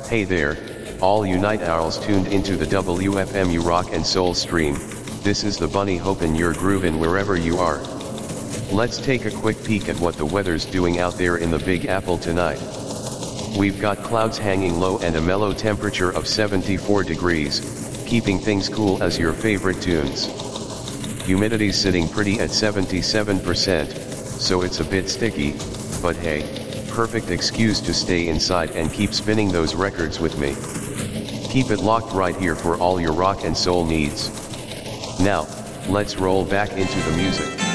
Hey there, all you night owls tuned into the WFMU Rock and Soul stream. This is the Bunny hoping you're groovin' wherever you are. Let's take a quick peek at what the weather's doing out there in the Big Apple tonight. We've got clouds hanging low and a mellow temperature of 74 degrees, keeping things cool as your favorite tunes. Humidity's sitting pretty at 77%, so it's a bit sticky, but hey, perfect excuse to stay inside and keep spinning those records with me. Keep it locked right here for all your rock and soul needs. Now, let's roll back into the music.